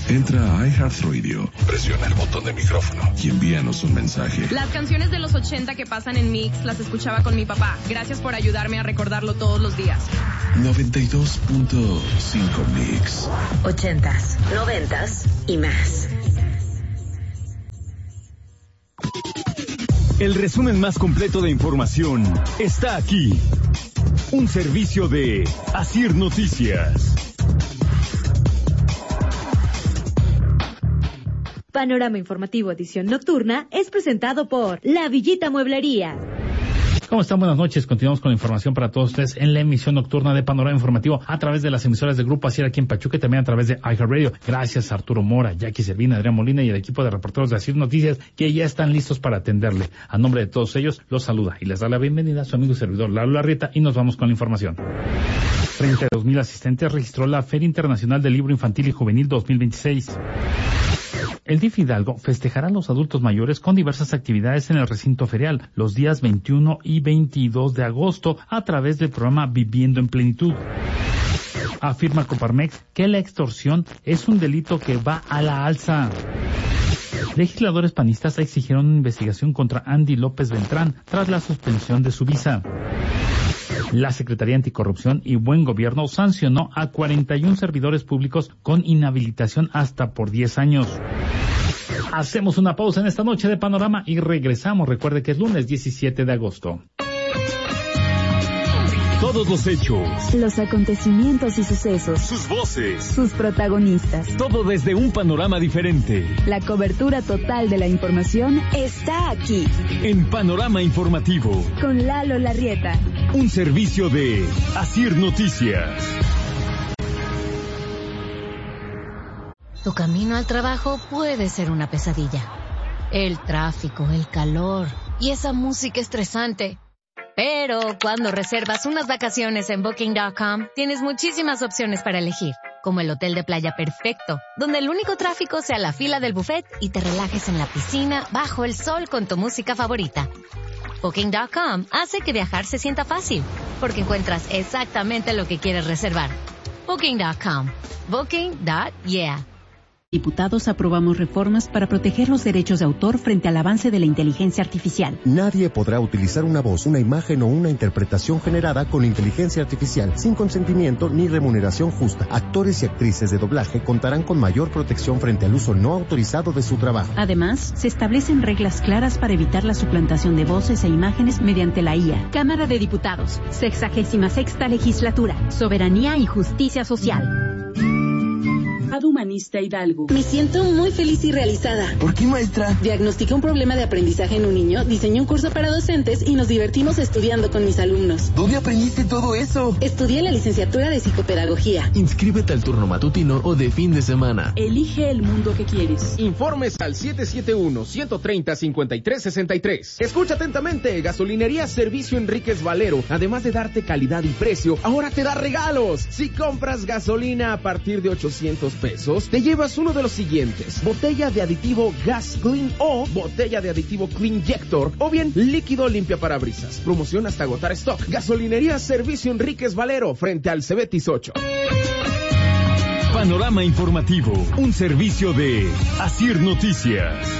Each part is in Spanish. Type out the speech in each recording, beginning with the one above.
Entra a iHeartRadio, presiona el botón de micrófono y envíanos un mensaje. Las canciones de los 80 que pasan en Mix las escuchaba con mi papá. Gracias por ayudarme a recordarlo todos los días. 92.5 Mix. 80s, 90s y más. El resumen más completo de información está aquí. Un servicio de Asir Noticias. Panorama Informativo Edición Nocturna es presentado por La Villita Mueblería. ¿Cómo están? Buenas noches. Continuamos con la información para todos ustedes en la emisión nocturna de Panorama Informativo a través de las emisoras del Grupo Asir aquí en Pachuca y también a través de iHeartRadio. Gracias a Arturo Mora, Jackie Servina, Adrián Molina y el equipo de reporteros de Asir Noticias que ya están listos para atenderle. A nombre de todos ellos, los saluda y les da la bienvenida a su amigo y servidor Lalo Larrieta y nos vamos con la información. 32,000 asistentes registró la Feria Internacional del Libro Infantil y Juvenil 2026. El DIF Hidalgo festejará a los adultos mayores con diversas actividades en el recinto ferial los días 21 y 22 de agosto a través del programa Viviendo en Plenitud. Afirma Coparmex que la extorsión es un delito que va a la alza. Legisladores panistas exigieron una investigación contra Andy López Beltrán tras la suspensión de su visa. La Secretaría Anticorrupción y Buen Gobierno sancionó a 41 servidores públicos con inhabilitación hasta por 10 años. Hacemos una pausa en esta noche de Panorama y regresamos. Recuerde que es lunes 17 de agosto. Todos los hechos, los acontecimientos y sucesos, sus voces, sus protagonistas. Todo desde un panorama diferente. La cobertura total de la información está aquí. En Panorama Informativo. Con Lalo Larrieta. Un servicio de Asir Noticias. Tu camino al trabajo puede ser una pesadilla. El tráfico, el calor y esa música estresante. Pero cuando reservas unas vacaciones en Booking.com, tienes muchísimas opciones para elegir, como el hotel de playa perfecto, donde el único tráfico sea la fila del buffet y te relajes en la piscina bajo el sol con tu música favorita. Booking.com hace que viajar se sienta fácil, porque encuentras exactamente lo que quieres reservar. Booking.com. Booking.yeah. Diputados aprobamos reformas para proteger los derechos de autor frente al avance de la inteligencia artificial. Nadie podrá utilizar una voz, una imagen o una interpretación generada con inteligencia artificial sin consentimiento ni remuneración justa. Actores y actrices de doblaje contarán con mayor protección frente al uso no autorizado de su trabajo. Además, se establecen reglas claras para evitar la suplantación de voces e imágenes mediante la IA. Cámara de Diputados, 66ª Legislatura, Soberanía y Justicia Social. Humanista Hidalgo. Me siento muy feliz y realizada. ¿Por qué, maestra? Diagnostiqué un problema de aprendizaje en un niño, diseñé un curso para docentes y nos divertimos estudiando con mis alumnos. ¿Dónde aprendiste todo eso? Estudié la licenciatura de psicopedagogía. Inscríbete al turno matutino o de fin de semana. Elige el mundo que quieres. Informes al 771-130-5363. Escucha atentamente. Gasolinería Servicio Enríquez Valero. Además de darte calidad y precio, ahora te da regalos. Si compras gasolina a partir de 800 pesos, te llevas uno de los siguientes: botella de aditivo Gas Clean o botella de aditivo Cleanjector, o bien líquido limpia parabrisas. Promoción hasta agotar stock. Gasolinería Servicio Enríquez Valero, frente al Cebetis 8. Panorama Informativo, un servicio de Asir Noticias.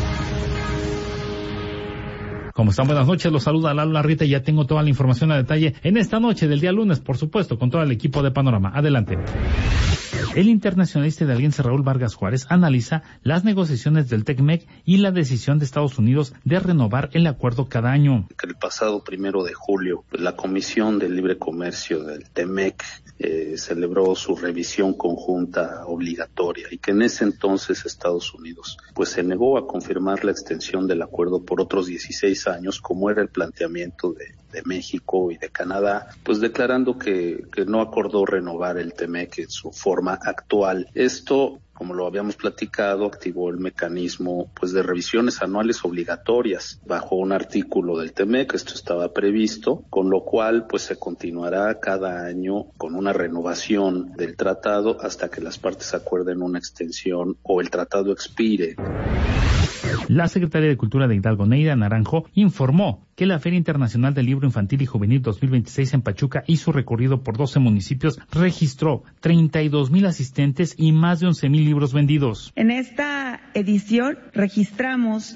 ¿Cómo están? Buenas noches, los saluda Lalo Larrieta y ya tengo toda la información a detalle en esta noche del día lunes, por supuesto, con todo el equipo de Panorama. Adelante. El internacionalista hidalguense Raúl Vargas Juárez analiza las negociaciones del TECMEC y la decisión de Estados Unidos de renovar el acuerdo cada año. El pasado 1 de julio, la Comisión de Libre Comercio del TEMEC celebró su revisión conjunta obligatoria y que en ese entonces Estados Unidos pues se negó a confirmar la extensión del acuerdo por otros 16 años, como era el planteamiento de México y de Canadá, pues declarando que no acordó renovar el TEMEC en su forma actual. Esto, como lo habíamos platicado, activó el mecanismo pues de revisiones anuales obligatorias bajo un artículo del TEMEC. Esto estaba previsto, con lo cual pues se continuará cada año con una renovación del tratado hasta que las partes acuerden una extensión o el tratado expire. La Secretaría de Cultura de Hidalgo, Neida Naranjo, informó que la Feria Internacional del Libro Infantil y Juvenil 2026 en Pachuca y su recorrido por 12 municipios registró 32,000 asistentes y más de 11,000 libros vendidos. En esta edición registramos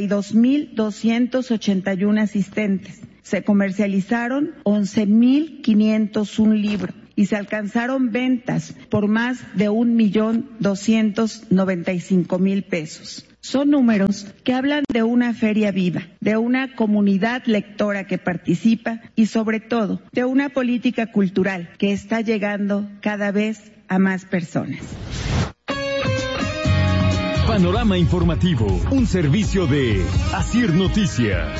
32,281 asistentes. Se comercializaron 11,501 libros y se alcanzaron ventas por más de 1,295,000 pesos. Son números que hablan de una feria viva, de una comunidad lectora que participa y sobre todo de una política cultural que está llegando cada vez a más personas. Panorama Informativo, un servicio de Asir Noticias.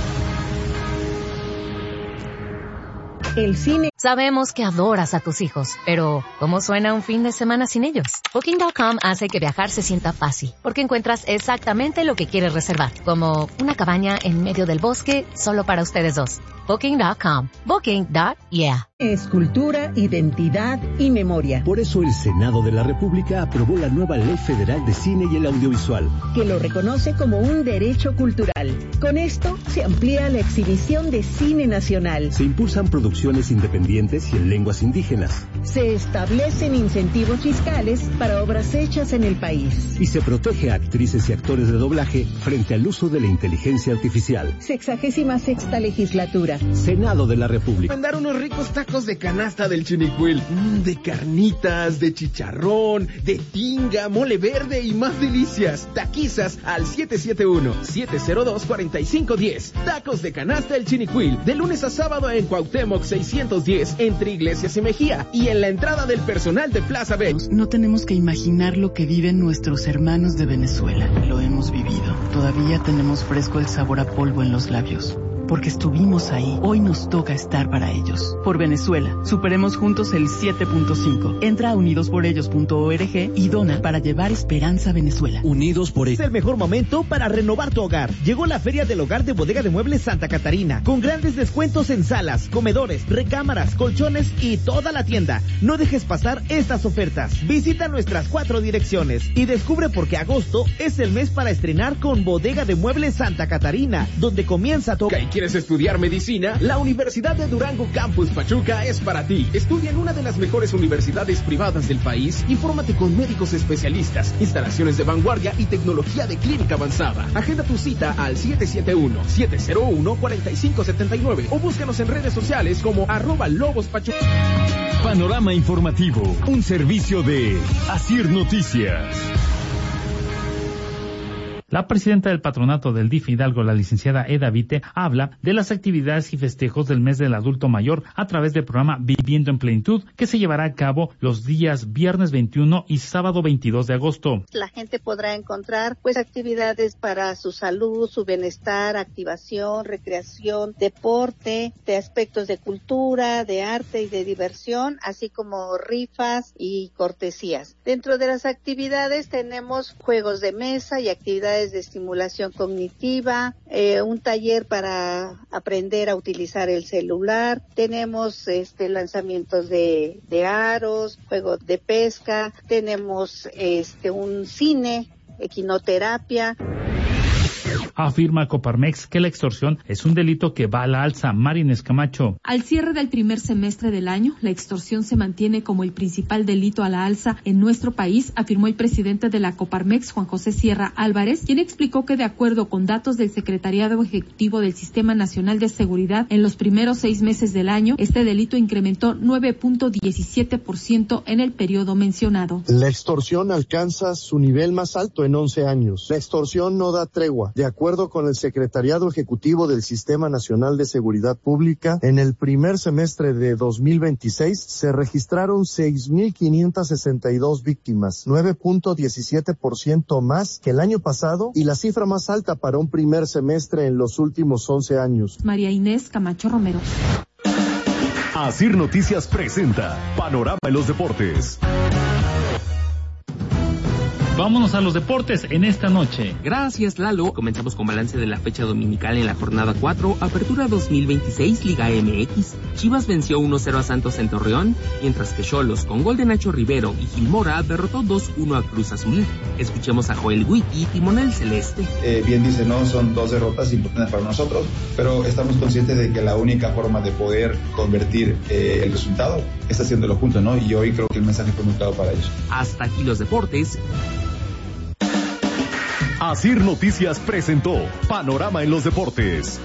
El cine. Sabemos que adoras a tus hijos, pero ¿cómo suena un fin de semana sin ellos? Booking.com hace que viajar se sienta fácil, porque encuentras exactamente lo que quieres reservar, como una cabaña en medio del bosque solo para ustedes dos. Booking.com. Booking.yeah. Escultura, identidad y memoria. Por eso el Senado de la República aprobó la nueva Ley Federal de Cine y el Audiovisual, que lo reconoce como un derecho cultural. Con esto se amplía la exhibición de cine nacional. Se impulsan producciones independientes y en lenguas indígenas. Se establecen incentivos fiscales para obras hechas en el país. Y se protege a actrices y actores de doblaje frente al uso de la inteligencia artificial. 66ª legislatura. Senado de la República. Mandar unos ricos tacos de canasta del Chinicuil. De carnitas, de chicharrón, de tinga, mole verde y más delicias. Taquizas al 771-702-4510. Tacos de canasta el Chinicuil. De lunes a sábado en Cuauhtémoc 610, entre Iglesias y Mejía. Y en la entrada del personal de Plaza B. No tenemos que imaginar lo que viven nuestros hermanos de Venezuela. Lo hemos vivido. Todavía tenemos fresco el sabor a polvo en los labios. Porque estuvimos ahí, hoy nos toca estar para ellos. Por Venezuela, superemos juntos el 7.5. Entra a unidosporellos.org y dona para llevar esperanza a Venezuela. Unidos por ellos. Es el mejor momento para renovar tu hogar. Llegó la Feria del Hogar de Bodega de Muebles Santa Catarina, con grandes descuentos en salas, comedores, recámaras, colchones y toda la tienda. No dejes pasar estas ofertas. Visita nuestras 4 direcciones y descubre por qué agosto es el mes para estrenar con Bodega de Muebles Santa Catarina, donde comienza tu... ¿Quieres estudiar medicina? La Universidad de Durango Campus Pachuca es para ti. Estudia en una de las mejores universidades privadas del país. Infórmate con médicos especialistas, instalaciones de vanguardia y tecnología de clínica avanzada. Agenda tu cita al 771-701-4579 o búscanos en redes sociales como @lobospachuca. Panorama Informativo, un servicio de Asir Noticias. La presidenta del patronato del DIF Hidalgo, la licenciada Eda Vite, habla de las actividades y festejos del mes del adulto mayor a través del programa Viviendo en Plenitud, que se llevará a cabo los días viernes 21 y sábado 22 de agosto. La gente podrá encontrar actividades para su salud, su bienestar, activación, recreación, deporte, de aspectos de cultura, de arte y de diversión, así como rifas y cortesías. Dentro de las actividades tenemos juegos de mesa y actividades de estimulación cognitiva, un taller para aprender a utilizar el celular, tenemos lanzamientos de aros, juegos de pesca, tenemos un cine, equinoterapia. Afirma Coparmex que la extorsión es un delito que va a la alza. Marines Camacho. Al cierre del primer semestre del año, la extorsión se mantiene como el principal delito a la alza en nuestro país, afirmó el presidente de la Coparmex, Juan José Sierra Álvarez, quien explicó que de acuerdo con datos del Secretariado Ejecutivo del Sistema Nacional de Seguridad, en los primeros 6 meses del año, este delito incrementó 9.17% en el periodo mencionado. La extorsión alcanza su nivel más alto en 11 años. La extorsión no da tregua. De acuerdo con el Secretariado Ejecutivo del Sistema Nacional de Seguridad Pública, en el primer semestre de 2026 se registraron 6,562 víctimas, 9.17% más que el año pasado y la cifra más alta para un primer semestre en los últimos 11 años. María Inés Camacho Romero. Asir Noticias presenta Panorama en los Deportes. vámonos a los deportes en esta noche. Gracias, Lalo. Comenzamos con balance de la fecha dominical en la jornada 4, Apertura 2026, Liga MX. Chivas venció 1-0 a Santos en Torreón, mientras que Xolos, con gol de Nacho Rivero y Gil Mora, derrotó 2-1 a Cruz Azul. Escuchemos a Joel Wiki, timonel celeste. Bien dice, no, son 2 derrotas importantes para nosotros, pero estamos conscientes de que la única forma de poder convertir el resultado está haciéndolo juntos, ¿no? Y hoy creo que el mensaje fue muy claro para ellos. Hasta aquí los deportes. Asir Noticias presentó Panorama en los Deportes.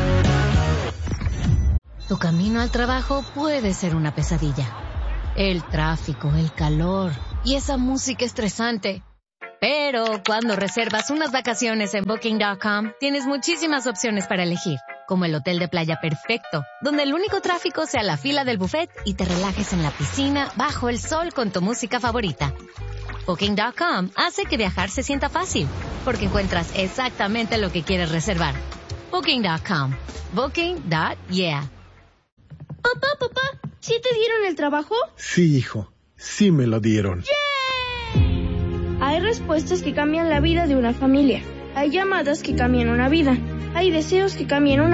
Tu camino al trabajo puede ser una pesadilla. El tráfico, el calor y esa música estresante. Pero cuando reservas unas vacaciones en Booking.com, tienes muchísimas opciones para elegir, como el hotel de playa perfecto, donde el único tráfico sea la fila del buffet y te relajes en la piscina bajo el sol con tu música favorita. Booking.com hace que viajar se sienta fácil, porque encuentras exactamente lo que quieres reservar. Booking.com. Booking.yeah. Papá, ¿sí te dieron el trabajo? Sí, hijo, sí me lo dieron. Hay respuestas que cambian la vida de una familia. Hay llamadas que cambian una vida. Hay deseos que cambian una